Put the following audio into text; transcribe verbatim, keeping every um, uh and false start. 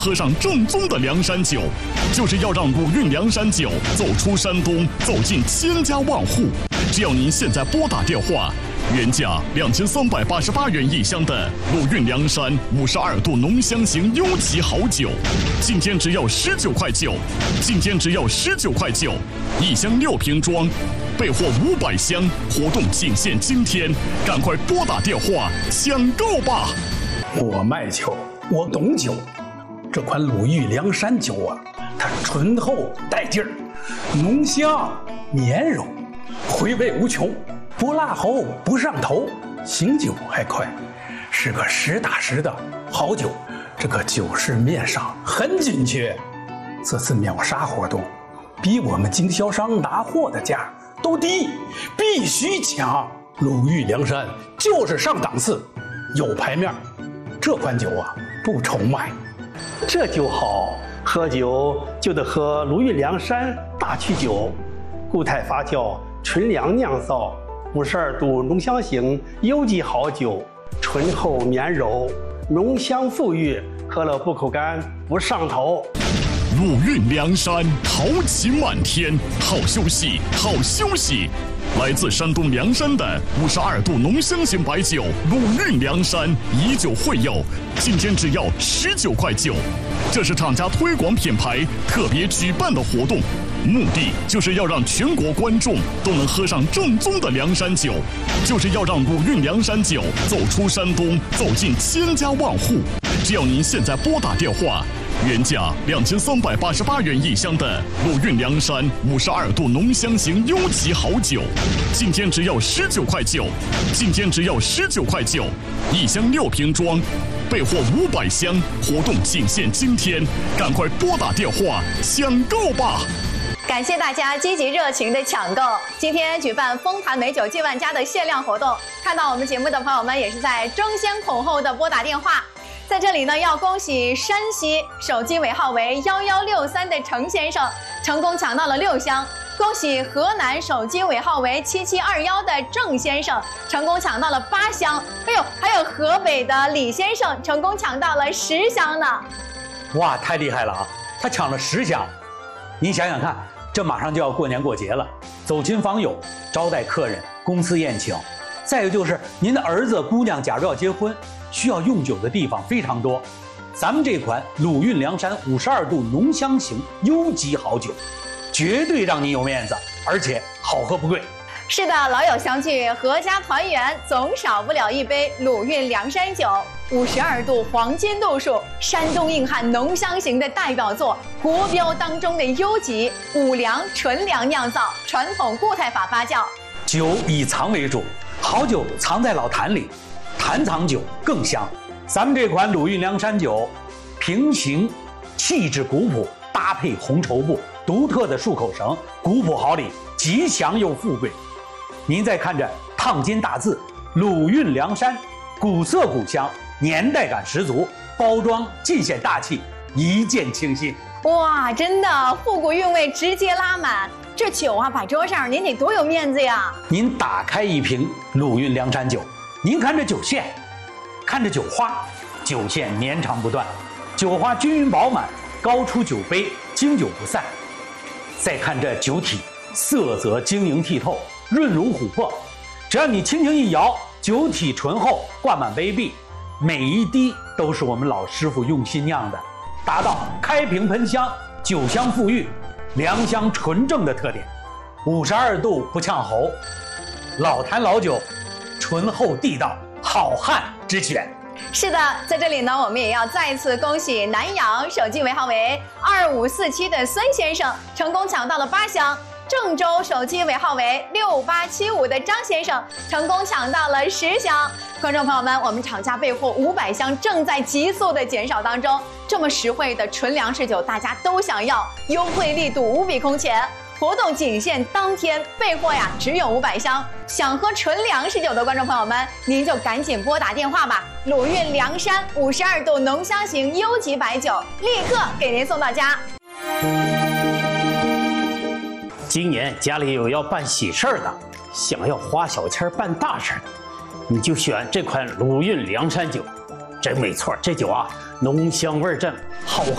喝上正宗的凉山酒，就是要让鲁韵凉山酒走出山东，走进千家万户。只要您现在拨打电话，原价两千三百八十八元一箱的鲁韵凉山五十二度浓香型优级好酒，今天只要十九块九，今天只要十九块九，一箱六瓶装，备货五百箱，活动仅限今天，赶快拨打电话抢购吧！ 我卖酒，我懂酒。这款鲁豫凉山酒啊，它醇厚带劲儿，浓香绵柔，回味无穷，不辣喉不上头，醒酒还快，是个实打实的好酒。这个酒市面上很紧缺，这次秒杀活动比我们经销商拿货的价都低，必须抢！鲁豫凉山就是上档次，有牌面。这款酒啊不愁卖。 这酒好，喝酒就得喝鲁豫凉山大曲酒，固态发酵，纯粮酿造，五十二度浓香型优级好酒，醇厚绵柔，浓香馥郁，喝了不口干，不上头。 鲁韵凉山豪情满天，好休息，好休息！来自山东凉山的五十二度浓香型白酒鲁韵凉山以酒会友，今天只要十九块九。这是厂家推广品牌特别举办的活动，目的就是要让全国观众都能喝上正宗的凉山酒，就是要让鲁韵凉山酒走出山东，走进千家万户。只要您现在拨打电话，原价两千三百八十八元一箱的鲁韵凉山五十二度浓香型优级好酒，今天只要十九块九，今天只要十九块九，一箱六瓶装，备货五百箱，活动仅限今天，赶快拨打电话抢购吧！ 感谢大家积极热情的抢购。今天举办丰坛美酒进万家的限量活动，看到我们节目的朋友们也是在争先恐后的拨打电话。在这里呢，要恭喜山西手机尾号为幺幺六三的程先生成功抢到了六箱，恭喜河南手机尾号为七七二幺的郑先生成功抢到了八箱，哎呦，还有河北的李先生成功抢到了十箱呢！ 哇，太厉害了啊！他抢了十箱，您想想看，这马上就要过年过节了，走亲访友，招待客人，公司宴请，再有就是您的儿子姑娘假如要结婚，需要用酒的地方非常多，咱们这款鲁韵凉山五十二度浓香型优级好酒，绝对让你有面子，而且好喝不贵。 是的，老友相聚，阖家团圆，总少不了一杯鲁韵凉山酒。五十二度黄金度数，山东硬汉浓香型的代表作，国标当中的优级，五粮纯粮酿造，传统固态法发酵。 酒以藏为主，好酒藏在老坛里，坛藏酒更香。咱们这款鲁韵凉山酒，平形气质古朴，搭配红绸布，独特的漱口绳，古朴好礼，吉祥又富贵。您再看着烫金大字鲁韵凉山，古色古香，年代感十足，包装尽显大气，一见倾心。 哇，真的复古韵味直接拉满，这酒啊摆桌上您得多有面子呀！ 您打开一瓶鲁韵凉山酒，您看这酒线，看着酒花，酒线绵长不断，酒花均匀饱满，高出酒杯，经久不散。再看这酒体，色泽晶莹剔透，润如琥珀，只要你轻轻一摇，酒体醇厚，挂满杯壁，每一滴都是我们老师傅用心酿的，达到开瓶喷香，酒香馥郁，凉香纯正的特点。五十二度不呛喉，老坛老酒，醇厚地道，好汉之选。 是的，在这里呢，我们也要再次恭喜南阳手机尾号为二五四七的孙先生成功抢到了八箱，郑州手机尾号为六八七五的张先生成功抢到了十箱。观众朋友们，我们厂家备货五百箱，正在急速的减少当中。这么实惠的纯粮食酒，大家都想要，优惠力度无比空前。活动仅限当天，备货呀只有五百箱。想喝纯粮食酒的观众朋友们，您就赶紧拨打电话吧。鲁韵凉山五十二度浓香型优级白酒，立刻给您送到家。 今年家里有要办喜事儿的，想要花小钱办大事的，你就选这款鲁韵凉山酒。真没错，这酒啊，浓香味正，好